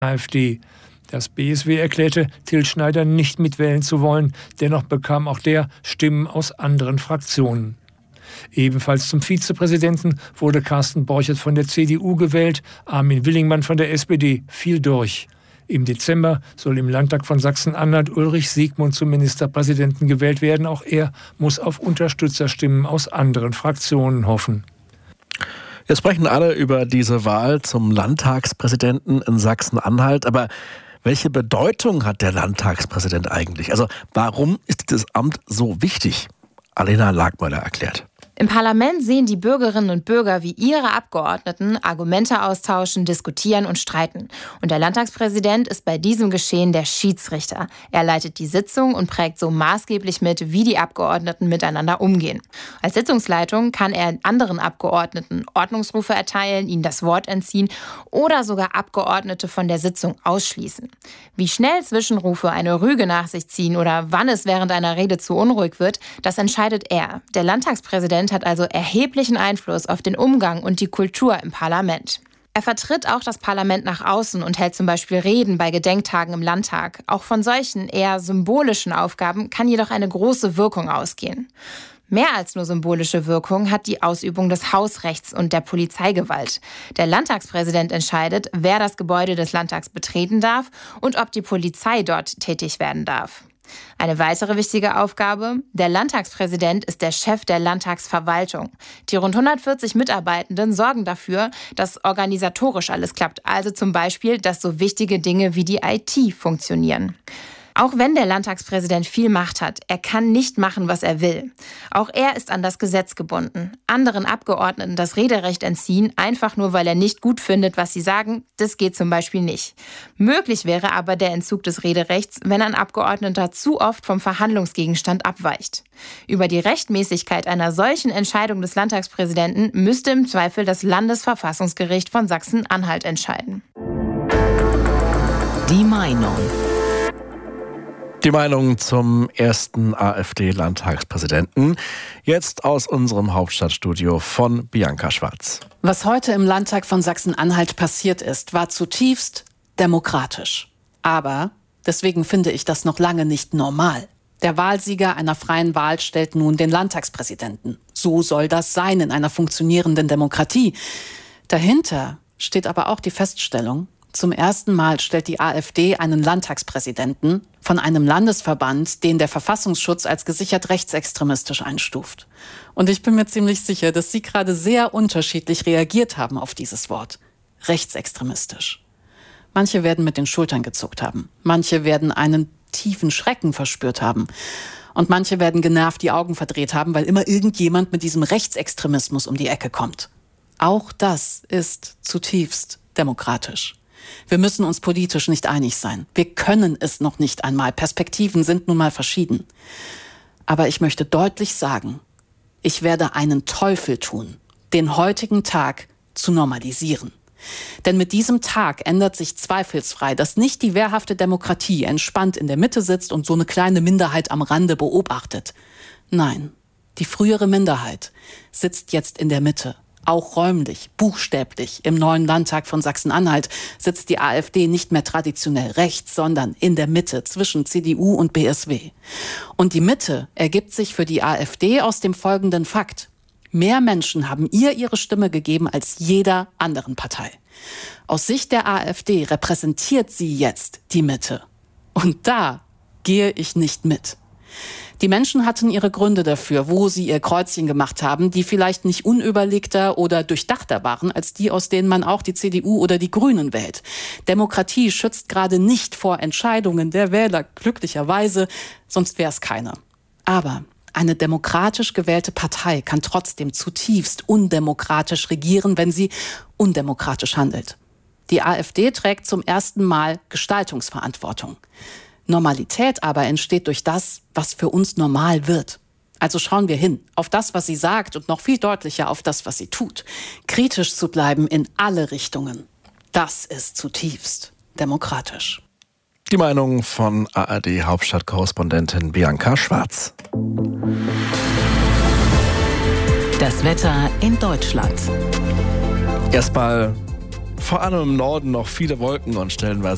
AfD. Das BSW erklärte, Till Schneider nicht mitwählen zu wollen. Dennoch bekam auch der Stimmen aus anderen Fraktionen. Ebenfalls zum Vizepräsidenten wurde Carsten Borchert von der CDU gewählt. Armin Willingmann von der SPD fiel durch. Im Dezember soll im Landtag von Sachsen-Anhalt Ulrich Siegmund zum Ministerpräsidenten gewählt werden. Auch er muss auf Unterstützerstimmen aus anderen Fraktionen hoffen. Wir sprechen alle über diese Wahl zum Landtagspräsidenten in Sachsen-Anhalt. Aber welche Bedeutung hat der Landtagspräsident eigentlich? Also warum ist dieses Amt so wichtig? Alena Lagmöller erklärt. Im Parlament sehen die Bürgerinnen und Bürger, wie ihre Abgeordneten Argumente austauschen, diskutieren und streiten. Und der Landtagspräsident ist bei diesem Geschehen der Schiedsrichter. Er leitet die Sitzung und prägt so maßgeblich mit, wie die Abgeordneten miteinander umgehen. Als Sitzungsleitung kann er anderen Abgeordneten Ordnungsrufe erteilen, ihnen das Wort entziehen oder sogar Abgeordnete von der Sitzung ausschließen. Wie schnell Zwischenrufe eine Rüge nach sich ziehen oder wann es während einer Rede zu unruhig wird, das entscheidet er. Der Landtagspräsident hat also erheblichen Einfluss auf den Umgang und die Kultur im Parlament. Er vertritt auch das Parlament nach außen und hält zum Beispiel Reden bei Gedenktagen im Landtag. Auch von solchen eher symbolischen Aufgaben kann jedoch eine große Wirkung ausgehen. Mehr als nur symbolische Wirkung hat die Ausübung des Hausrechts und der Polizeigewalt. Der Landtagspräsident entscheidet, wer das Gebäude des Landtags betreten darf und ob die Polizei dort tätig werden darf. Eine weitere wichtige Aufgabe: Der Landtagspräsident ist der Chef der Landtagsverwaltung. Die rund 140 Mitarbeitenden sorgen dafür, dass organisatorisch alles klappt, also zum Beispiel, dass so wichtige Dinge wie die IT funktionieren. Auch wenn der Landtagspräsident viel Macht hat, er kann nicht machen, was er will. Auch er ist an das Gesetz gebunden. Anderen Abgeordneten das Rederecht entziehen, einfach nur, weil er nicht gut findet, was sie sagen, das geht zum Beispiel nicht. Möglich wäre aber der Entzug des Rederechts, wenn ein Abgeordneter zu oft vom Verhandlungsgegenstand abweicht. Über die Rechtmäßigkeit einer solchen Entscheidung des Landtagspräsidenten müsste im Zweifel das Landesverfassungsgericht von Sachsen-Anhalt entscheiden. Die Meinung. Die Meinung zum ersten AfD-Landtagspräsidenten. Jetzt aus unserem Hauptstadtstudio von Bianca Schwarz. Was heute im Landtag von Sachsen-Anhalt passiert ist, war zutiefst demokratisch. Aber deswegen finde ich das noch lange nicht normal. Der Wahlsieger einer freien Wahl stellt nun den Landtagspräsidenten. So soll das sein in einer funktionierenden Demokratie. Dahinter steht aber auch die Feststellung: Zum ersten Mal stellt die AfD einen Landtagspräsidenten von einem Landesverband, den der Verfassungsschutz als gesichert rechtsextremistisch einstuft. Und ich bin mir ziemlich sicher, dass Sie gerade sehr unterschiedlich reagiert haben auf dieses Wort. Rechtsextremistisch. Manche werden mit den Schultern gezuckt haben. Manche werden einen tiefen Schrecken verspürt haben. Und manche werden genervt die Augen verdreht haben, weil immer irgendjemand mit diesem Rechtsextremismus um die Ecke kommt. Auch das ist zutiefst demokratisch. Wir müssen uns politisch nicht einig sein. Wir können es noch nicht einmal. Perspektiven sind nun mal verschieden. Aber ich möchte deutlich sagen, ich werde einen Teufel tun, den heutigen Tag zu normalisieren. Denn mit diesem Tag ändert sich zweifelsfrei, dass nicht die wehrhafte Demokratie entspannt in der Mitte sitzt und so eine kleine Minderheit am Rande beobachtet. Nein, die frühere Minderheit sitzt jetzt in der Mitte. Auch räumlich, buchstäblich, im neuen Landtag von Sachsen-Anhalt sitzt die AfD nicht mehr traditionell rechts, sondern in der Mitte zwischen CDU und BSW. Und die Mitte ergibt sich für die AfD aus dem folgenden Fakt: Mehr Menschen haben ihre Stimme gegeben als jeder anderen Partei. Aus Sicht der AfD repräsentiert sie jetzt die Mitte. Und da gehe ich nicht mit. Die Menschen hatten ihre Gründe dafür, wo sie ihr Kreuzchen gemacht haben, die vielleicht nicht unüberlegter oder durchdachter waren, als die, aus denen man auch die CDU oder die Grünen wählt. Demokratie schützt gerade nicht vor Entscheidungen der Wähler, glücklicherweise, sonst wäre es keine. Aber eine demokratisch gewählte Partei kann trotzdem zutiefst undemokratisch regieren, wenn sie undemokratisch handelt. Die AfD trägt zum ersten Mal Gestaltungsverantwortung. Normalität aber entsteht durch das, was für uns normal wird. Also schauen wir hin auf das, was sie sagt und noch viel deutlicher auf das, was sie tut. Kritisch zu bleiben in alle Richtungen, das ist zutiefst demokratisch. Die Meinung von ARD-Hauptstadtkorrespondentin Bianca Schwarz. Das Wetter in Deutschland. Erstmal vor allem im Norden noch viele Wolken und stellenweise